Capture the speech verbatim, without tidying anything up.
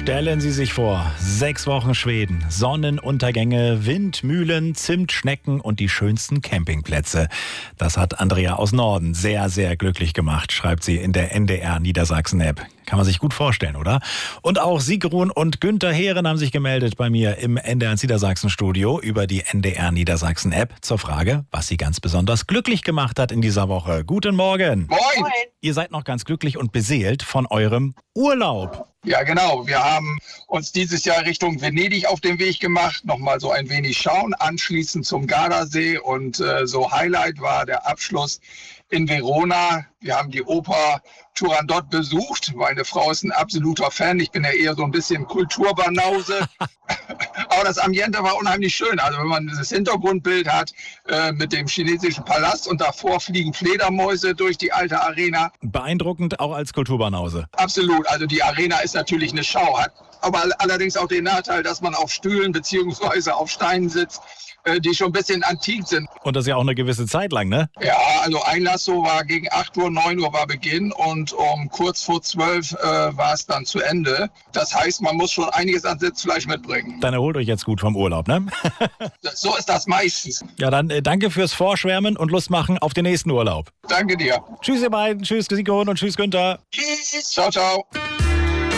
Stellen Sie sich vor, sechs Wochen Schweden, Sonnenuntergänge, Windmühlen, Zimtschnecken und die schönsten Campingplätze. Das hat Andrea aus Norden sehr, sehr glücklich gemacht, schreibt sie in der N D R Niedersachsen-App. Kann man sich gut vorstellen, oder? Und auch Sigrun und Günther Heeren haben sich gemeldet bei mir im N D R Niedersachsen-Studio über die N D R Niedersachsen-App zur Frage, was sie ganz besonders glücklich gemacht hat in dieser Woche. Guten Morgen. Moin. Ihr seid noch ganz glücklich und beseelt von eurem Urlaub. Ja, genau. Wir haben uns dieses Jahr Richtung Venedig auf den Weg gemacht, nochmal so ein wenig schauen, anschließend zum Gardasee und äh, so Highlight war der Abschluss in Verona. Wir haben die Oper Turandot besucht. Meine Frau ist ein absoluter Fan. Ich bin ja eher so ein bisschen Kulturbanause. Aber das Ambiente war unheimlich schön. Also wenn man dieses Hintergrundbild hat äh, mit dem chinesischen Palast und davor fliegen Fledermäuse durch die alte Arena. Beeindruckend auch als Kulturbanause. Absolut. Also die Arena ist natürlich eine Schau, hat aber allerdings auch den Nachteil, dass man auf Stühlen beziehungsweise auf Steinen sitzt, äh, die schon ein bisschen antik sind. Und das ja auch eine gewisse Zeit lang, ne? Ja, also Einlass so war gegen acht Uhr, neun Uhr war Beginn und um kurz vor zwölf äh, war es dann zu Ende. Das heißt, man muss schon einiges an Sitzfleisch mitbringen. Dann erholt euch jetzt gut vom Urlaub, ne? So ist das meistens. Ja, dann äh, danke fürs Vorschwärmen und Lust machen auf den nächsten Urlaub. Danke dir. Tschüss ihr beiden, tschüss Sigrun und tschüss Günther. Tschüss. Ciao, ciao.